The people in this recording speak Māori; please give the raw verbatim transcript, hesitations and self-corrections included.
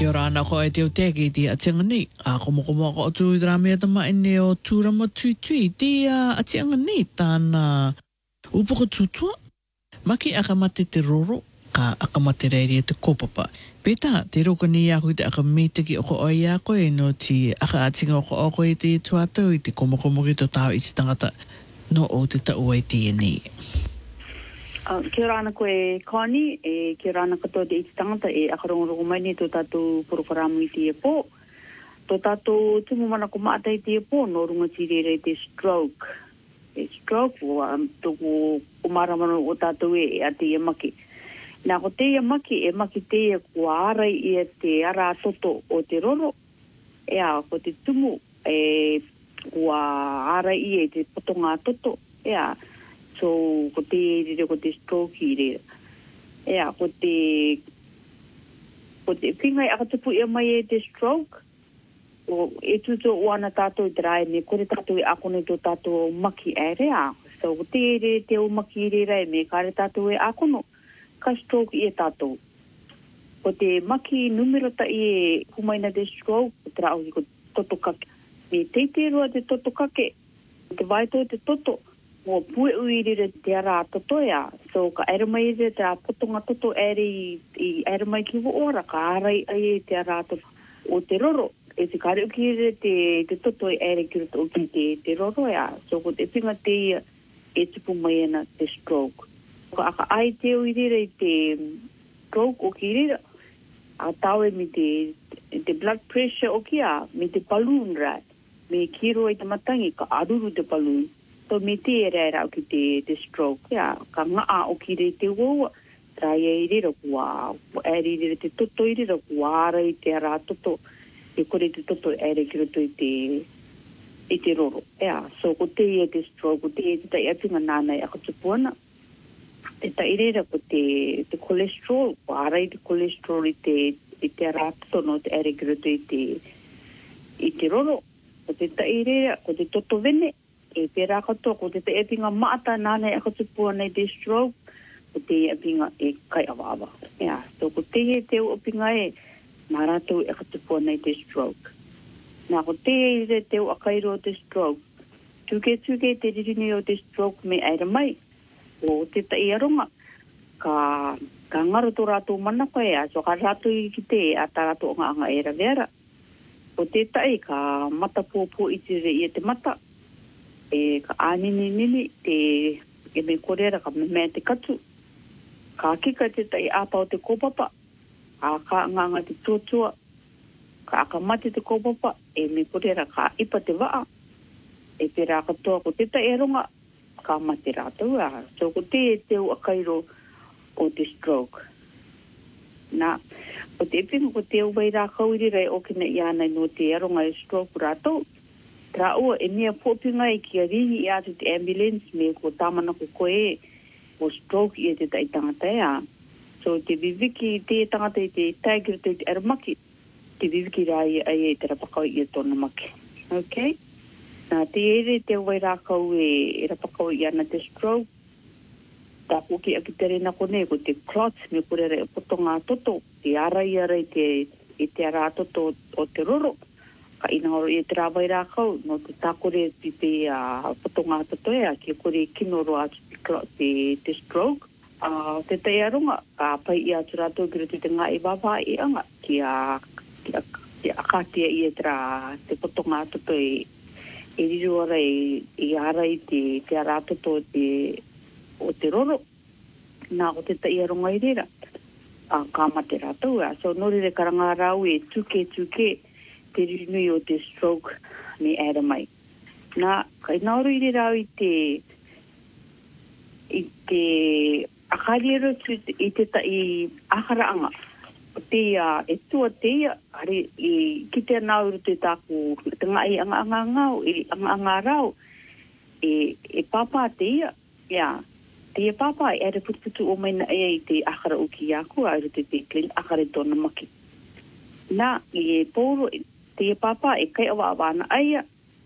Kia ora ana ko e te o te ki te atianga ni. A komo komo ako o tui dra mea tama ene o tūrama tui tui te uh, atianga ni tāna upoko tutua. Maki akamate te roro ka akamate reiri e te kopapa. Peta, te roko ni aku te akamete ki oko oi ako e no ti aka atinga oko oko i te tuatau i te komo komo ki to tau i te tangata no o te tau e te ni. Uh, kia ora ana koe Connie, e kia ora ana katoa te iti tangata e akarongorongo mai ni tō tātou porokaramu i te e pō. Tō tātou tumu mana ko maata i te e pō, no runga tirere te stroke. E stroke, o um, tōku umaramano o tātou e a te e maki. Nā ko te e maki, e maki te e kua arai i e te ara toto o te roro. E a, ko te tumu e kua arai i e te potonga toto. E a, so ko te rere ko te stroke i rere. Ea, ko te ko te pingai akatupu ia mai e te stroke, o e tuto o ana tātou i te rai me kore tātou i akone tō tātou maki e rea. So ko te rere te o maki i rere me kare tātou e akono, ka stroke i e tātou. Ko te maki numero ta i e kumaina te stroke, ko te rao i ko toto kake. Me teite rua te toto kake, te vaito te toto, o pue uirire te ara toto ea. So ka ere mai ere te a potonga toto ere i, i ere mai ki ora, ka arai ai te ara toto o te roro. E te kare uki ere te, te toto e ere ki roto uki te, te roro ea. So ko te pinga te ia e tupu mai ena te stroke. Ka aka ai te uirire i te stroke o ki rira, a tau e mi te, te blood pressure o kia, mi te balloon rai. Me kiro i te matangi, ka aruru te balloon. So me te e reira o ki te, te stroke, ya, ka ngaa o ki re te woa, trai e i rira kua, e rira te toto i rira kua ara i te ara toto, e kore te toto e re ki roto i te, i te roro. Ya, so ko te e te stroke, ko te e te tai apinga nānei a katupuana, e tai i rira ko te, te cholesterol, ko ara i te cholesterol i te, i te ara toto no te e re ki roto i te, i te roro, ko te tai i rira, ko te toto vene, e pera katoa ko te te epinga maata nāne e katupua nei te stroke, ko te epinga e kai awawa. Ea, so ko te he te epinga e maratou e katupua nei te stroke. Nā ko te he te o akairo o te stroke, tuke tuke te ririni o te stroke me aira mai, o te ta i aronga, ka, ka ngaro tō rātou manako ea, so ka rātou i ki te a tā rātou ngā anga era vera. O te tai ka mata pōpō i te re i te mata, e ka anini nini te e me korera ka me mea te katu. Ka kika te tai apa o te kopapa, a ka nganga te tuatua, ka aka mate te kopapa, e me korera ka ipa te waa, e pera katoa ko te tai ronga, ka mate rātou a. So ko te e teo akairo o te stroke. Nā, ko te epinga ko te uwai rā kauirira e okina i anai no te aronga e stroke rātou, tra ua e mea pōpinga i ki a ringi i atu te ambulance me ko tāmana ko koe o stroke i te tai tangata ea. So te viviki te tangata i te taigiri te te aramaki, te viviki rā i ai e te rapakau i a tōna maki. Okay? Nā te ere te wai rākau e, e rapakau i ana te stroke, tā poki a ki te rena kone ko te clots me kurere e potonga toto, te arai arai te, e te ara toto o te roro. Ka ina oro i te rāwai rākau, no te tākore ti te uh, potonga toto ea, ki kore kinoro atu te, te stroke. Uh, te te aronga, ka pai i atu rātou kira te ngā i wawā i anga, ki a, ki a, ki a katia i e tra, te potonga toto e, e riru ara i, i ara i te, te ara toto te, o te roro. Nā o te te aronga i rera, uh, ka mate rātou ea. So nori re karanga rau e tuke tuke, te rinui o te stroke me era mai. Nā, kai nauru i rau i te i te akariero i te ta i akaraanga. O te uh, e tua te ia, hari i ki te nauru te tāku, te ngai anga anga ngau, i anga anga rau, e, e pāpā te ia, ia, te ia pāpā e ere putuputu o maina ea i te akara uki aku, a te te klin akare tōna maki. Nā, i e pōro, te papa e kai awa awana aia,